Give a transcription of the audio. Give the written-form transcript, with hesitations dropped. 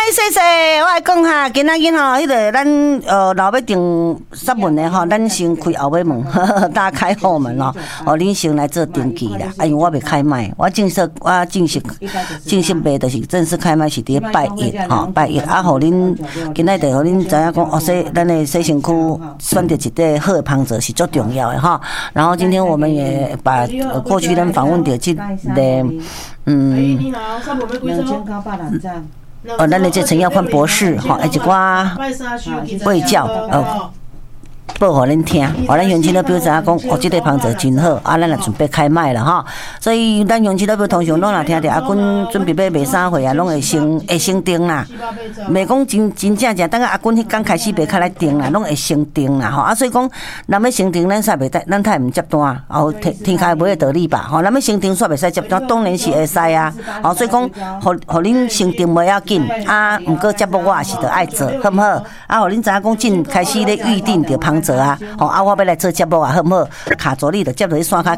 谢谢，我来讲哈，今仔日吼，迄个咱若要订杀门的吼，咱先开后尾门，打开后门哦，恁先来做登记啦。因为我未开卖，我正式卖就是正式开卖是伫拜一吼，拜一啊，互恁今仔日互恁知影讲哦，咱的西城区选择一个好的房子是足重要的哈。然后今天我们也把过去咱访问到这个咱的这陈耀宽博士哈，一寡卫教报互恁听，咱乡亲都表知影讲，这个房子真好，咱也准备开卖了哈。所以咱乡亲都表通常拢若听着阿君准备要卖啥货啊，拢会先定啦。袂讲真正，等阿君迄刚开始卖开来定啦，拢会先定啦吼。所以讲，咱要先定，咱煞袂咱太唔接单，天开买的道理吧。咱要先定煞袂使接单，当然是会使啊。所以讲，互恁先定袂要紧啊，毋过节目我也是着爱做，好唔好？互恁知影讲，真开始咧预定着房子啊，我要来做节目啊，好唔好？卡座你着接落去线卡。